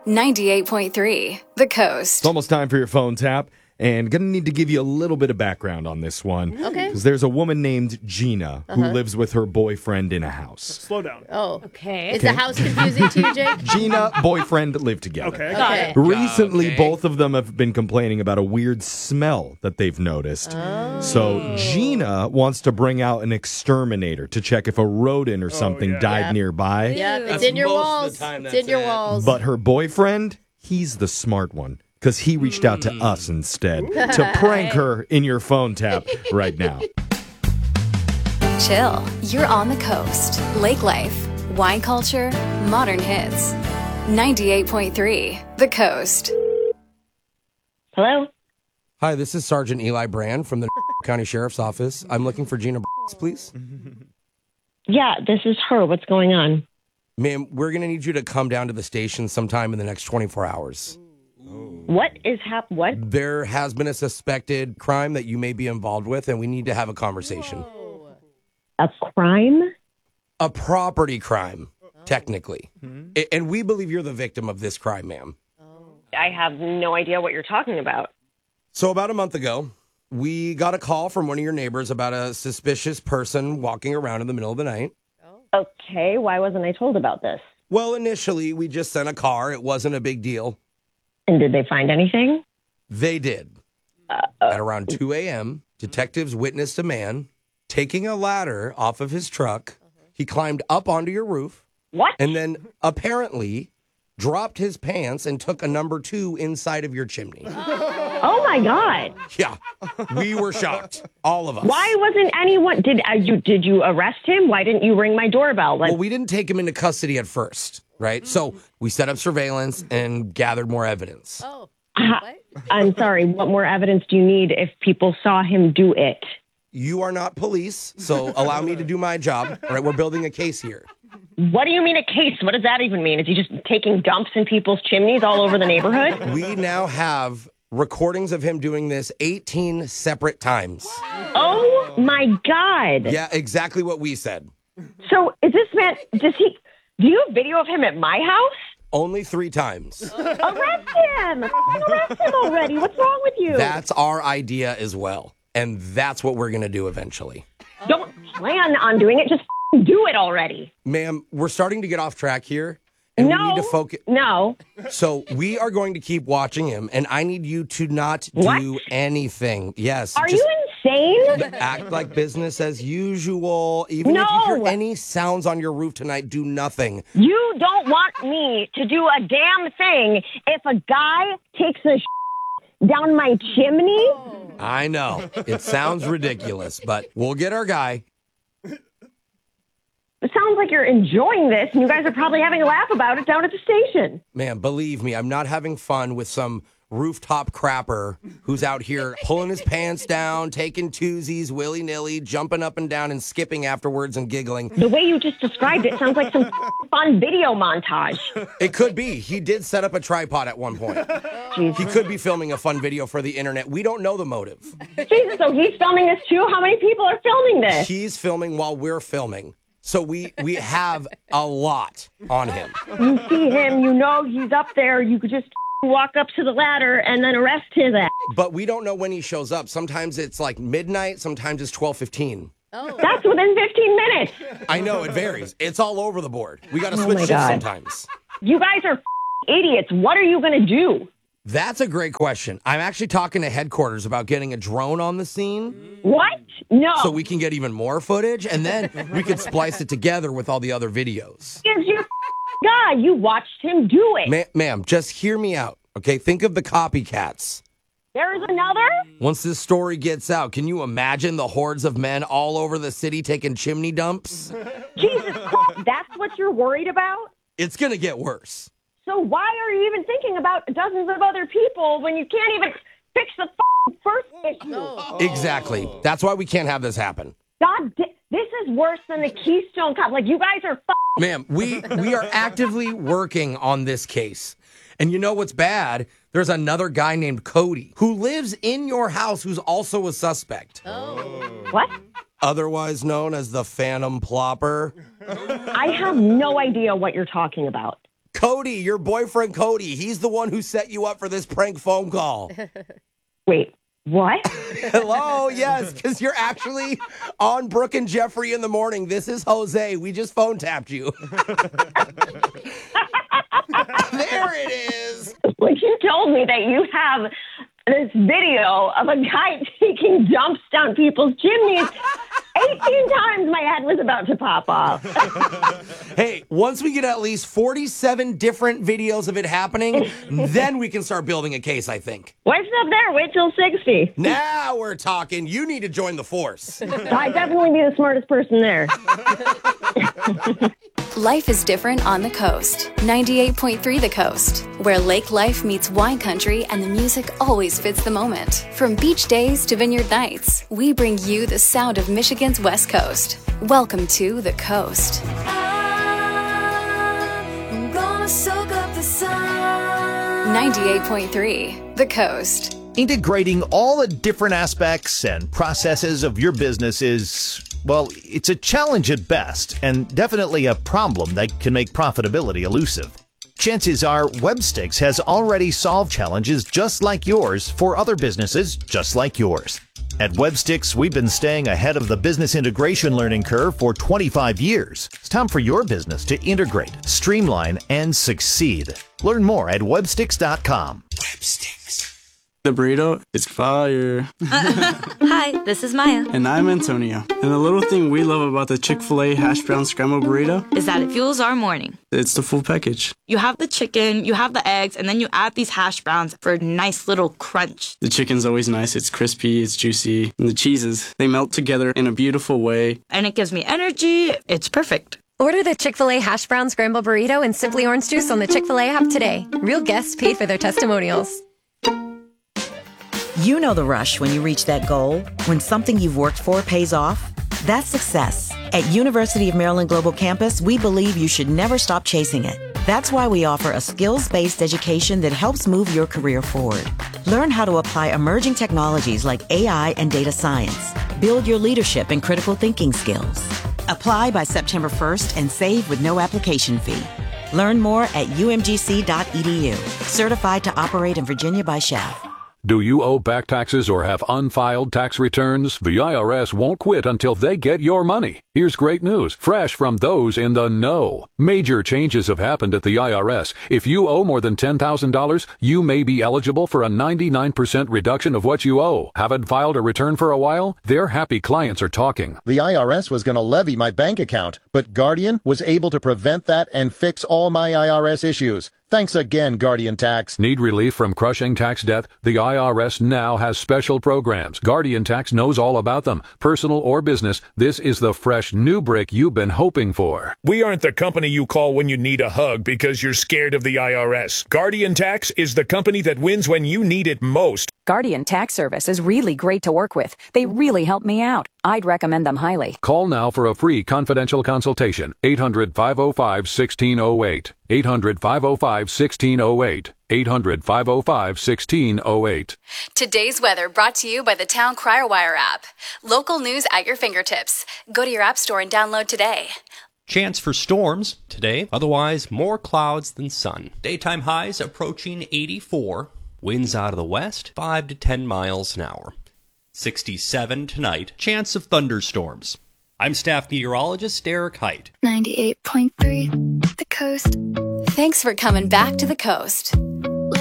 98.3 The Coast. It's almost time for your phone tap. And gonna need to give you a little bit of background on this one. Okay. Because there's a woman named Gina who lives with her boyfriend in a house. Slow down. Oh, Okay. Is the house confusing to you, Jake? Gina, boyfriend live together. Okay. Got it. Recently, both of them have been complaining about a weird smell that they've noticed. So Gina wants to bring out an exterminator to check if a rodent or something died Yep. nearby. Yeah, it's That's in your most of walls. the time It's that's in your it. walls. But her boyfriend, he's the smart one. Because he reached out to us instead to prank her in your phone tap right now. Chill. You're on the coast. Lake life, wine culture, modern hits. 98.3 The Coast. Hello? Hi, this is Sergeant Eli Brand from the County Sheriff's Office. I'm looking for Gina, please. Yeah, this is her. What's going on? Ma'am, we're going to need you to come down to the station sometime in the next 24 hours. What is what? There has been a suspected crime that you may be involved with, and we need to have a conversation. A crime? A property crime, technically. And we believe you're the victim of this crime, ma'am. I have no idea what you're talking about. So about a month ago, we got a call from one of your neighbors about a suspicious person walking around in the middle of the night. Okay, why wasn't I told about this? Well, initially, we just sent a car. It wasn't a big deal. And did they find anything? They did. At around 2 a.m., detectives witnessed a man taking a ladder off of his truck. He climbed up onto your roof What? and then apparently dropped his pants and took a number 2 inside of your chimney. Oh my God! Yeah, we were shocked, all of us. Why wasn't anyone? Did you arrest him? Why didn't you ring my doorbell? Well, we didn't take him into custody at first, right? So we set up surveillance and gathered more evidence. Oh, I'm sorry. What more evidence do you need if people saw him do it? You are not police, so allow me to do my job. All right, we're building a case here. What do you mean a case? What does that even mean? Is he just taking dumps in people's chimneys all over the neighborhood? We now have recordings of him doing this 18 separate times. Oh my God! Yeah, exactly what we said. So is this man? Do you have video of him at my house? Only 3 times. Arrest him! Arrest him already! What's wrong with you? That's our idea as well. And that's what we're going to do eventually. Don't plan on doing it. Just do it already. Ma'am, we're starting to get off track here. And we need to focus. No. So we are going to keep watching him, and I need you to not What? do anything. Yes. Are just you insane? act like business as usual. Even if you hear any sounds on your roof tonight, do nothing. You don't want me to do a damn thing if a guy takes a down my chimney? I know. It sounds ridiculous, but we'll get our guy. It sounds like you're enjoying this, and you guys are probably having a laugh about it down at the station. Man, believe me, I'm not having fun with some rooftop crapper who's out here pulling his pants down, taking twosies willy-nilly, jumping up and down and skipping afterwards and giggling. The way you just described it sounds like some fun video montage. It could be. He did set up a tripod at one point. Jesus. He could be filming a fun video for the internet. We don't know the motive. Jesus, so he's filming this too? How many people are filming this? He's filming while we're filming. So we have a lot on him. You see him, you know he's up there, you could just walk up to the ladder and then arrest his ass. But we don't know when he shows up. Sometimes it's like midnight, sometimes it's 12:15. Oh. That's within 15 minutes. I know, it varies. It's all over the board. We got to Oh switch my shifts God. sometimes. You guys are idiots. What are you going to do? That's a great question. I'm actually talking to headquarters about getting a drone on the scene What? No. so we can get even more footage, and then we could splice it together with all the other videos. Is your guy. You watched him do it. Ma'am, just hear me out, okay? Think of the copycats. There's another? Once this story gets out, can you imagine the hordes of men all over the city taking chimney dumps? Jesus Christ. That's what you're worried about? It's going to get worse. So why are you even thinking about dozens of other people when you can't even fix the first issue? Exactly. That's why we can't have this happen. This is worse than the Keystone Cop. Like, you guys are Ma'am, we are actively working on this case. And you know what's bad? There's another guy named Cody who lives in your house who's also a suspect. What? Otherwise known as the Phantom Plopper. I have no idea what you're talking about. Cody, your boyfriend Cody. He's the one who set you up for this prank phone call. Wait, what? Hello, yes, because you're actually on Brooke and Jeffrey in the morning. This is Jose. We just phone tapped you. There it is. When you told me that you have this video of a guy taking jumps down people's chimneys, 18 times my head was about to pop off. Hey, once we get at least 47 different videos of it happening, then we can start building a case, I think. What's up there? Wait till 60. Now we're talking. You need to join the force. I'd definitely be the smartest person there. Life is different on the coast. 98.3 The Coast, where lake life meets wine country and the music always fits the moment. From beach days to vineyard nights, we bring you the sound of Michigan's West Coast. Welcome to The Coast. I'm gonna soak up the sun. 98.3 The Coast. Integrating all the different aspects and processes of your business is, well, it's a challenge at best and definitely a problem that can make profitability elusive. Chances are Webstix has already solved challenges just like yours for other businesses just like yours. At Webstix, we've been staying ahead of the business integration learning curve for 25 years. It's time for your business to integrate, streamline, and succeed. Learn more at webstix.com. Webstix. The burrito is fire. Hi, this is Maya. And I'm Antonio. And the little thing we love about the Chick-fil-A hash brown scrambled burrito is that it fuels our morning. It's the full package. You have the chicken, you have the eggs, and then you add these hash browns for a nice little crunch. The chicken's always nice. It's crispy, it's juicy. And the cheeses, they melt together in a beautiful way. And it gives me energy. It's perfect. Order the Chick-fil-A hash brown scrambled burrito and Simply Orange Juice on the Chick-fil-A app today. Real guests pay for their testimonials. You know the rush when you reach that goal, when something you've worked for pays off. That's success. At University of Maryland Global Campus, we believe you should never stop chasing it. That's why we offer a skills-based education that helps move your career forward. Learn how to apply emerging technologies like AI and data science. Build your leadership and critical thinking skills. Apply by September 1st and save with no application fee. Learn more at umgc.edu. Certified to operate in Virginia by SCHAF. Do you owe back taxes or have unfiled tax returns? The IRS won't quit until they get your money. Here's great news, fresh from those in the know. Major changes have happened at the IRS. If you owe more than $10,000, you may be eligible for a 99% reduction of what you owe. Haven't filed a return for a while? Their happy clients are talking. The IRS was going to levy my bank account, but Guardian was able to prevent that and fix all my IRS issues. Thanks again, Guardian Tax. Need relief from crushing tax debt? The IRS now has special programs. Guardian Tax knows all about them. Personal or business, this is the fresh new brick you've been hoping for. We aren't the company you call when you need a hug because you're scared of the IRS. Guardian Tax is the company that wins when you need it most. Guardian Tax Service is really great to work with. They really help me out. I'd recommend them highly. Call now for a free confidential consultation. 800-505-1608. 800-505-1608. 800-505-1608. Today's weather brought to you by the Town Crier Wire app. Local news at your fingertips. Go to your app store and download today. Chance for storms today. Otherwise, more clouds than sun. Daytime highs approaching 84. Winds out of the west, 5 to 10 miles an hour. 67 tonight. Chance of thunderstorms. I'm staff meteorologist Derek Height. 98.3 The Coast. Thanks for coming back to The Coast.